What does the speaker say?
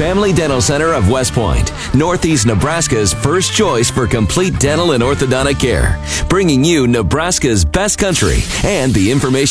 Family Dental Center of West Point, Northeast Nebraska's first choice for complete dental and orthodontic care, bringing you Nebraska's best country and the information